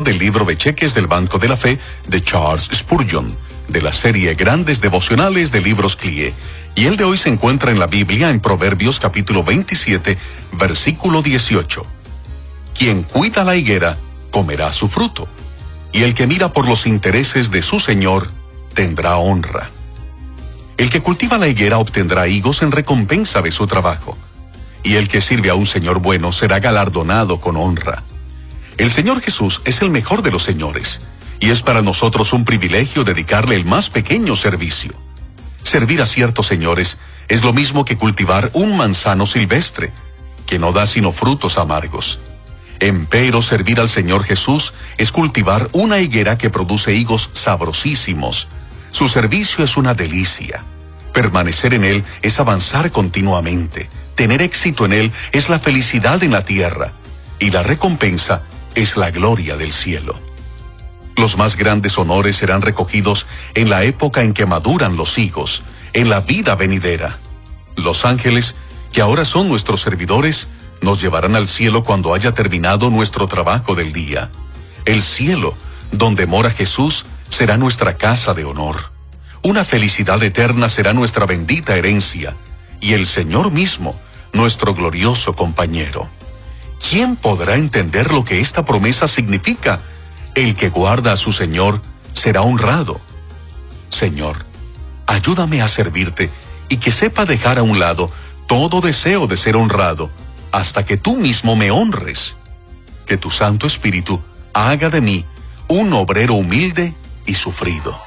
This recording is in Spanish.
del libro de cheques del Banco de la Fe de Charles Spurgeon, de la serie Grandes Devocionales de Libros CLIE. Y el de hoy se encuentra en la Biblia en Proverbios capítulo 27, versículo 18. Quien cuida la higuera, comerá su fruto, y el que mira por los intereses de su señor, tendrá honra. El que cultiva la higuera obtendrá higos en recompensa de su trabajo, y el que sirve a un señor bueno será galardonado con honra. El Señor Jesús es el mejor de los señores, y es para nosotros un privilegio dedicarle el más pequeño servicio. Servir a ciertos señores es lo mismo que cultivar un manzano silvestre, que no da sino frutos amargos. Empero servir al Señor Jesús es cultivar una higuera que produce higos sabrosísimos. Su servicio es una delicia. Permanecer en Él es avanzar continuamente. Tener éxito en Él es la felicidad en la tierra, y la recompensa es la gloria del cielo. Los más grandes honores serán recogidos en la época en que maduran los higos, en la vida venidera. Los ángeles, que ahora son nuestros servidores, nos llevarán al cielo cuando haya terminado nuestro trabajo del día. El cielo, donde mora Jesús, será nuestra casa de honor. Una felicidad eterna será nuestra bendita herencia, y el Señor mismo, nuestro glorioso compañero. ¿Quién podrá entender lo que esta promesa significa? El que guarda a su Señor será honrado. Señor, ayúdame a servirte y que sepa dejar a un lado todo deseo de ser honrado, hasta que tú mismo me honres. Que tu Santo Espíritu haga de mí un obrero humilde y sufrido.